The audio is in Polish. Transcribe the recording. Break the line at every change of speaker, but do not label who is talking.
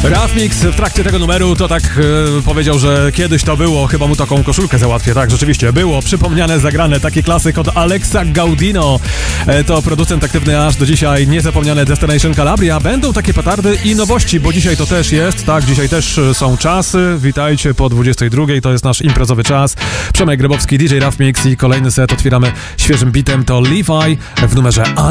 Rafmix w trakcie tego numeru to tak powiedział, że kiedyś to było, chyba mu taką koszulkę załatwię. Tak, rzeczywiście było. Przypomniane, zagrane, taki klasyk od Alexa Gaudino. To producent aktywny aż do dzisiaj, niezapomniane Destination Calabria. Będą takie petardy i nowości, bo dzisiaj to też jest, tak, dzisiaj też są czasy. Witajcie po 22, to jest nasz imprezowy czas. Przemek Grybowski, DJ Rafmix i kolejny set otwieramy świeżym bitem, to Levi w numerze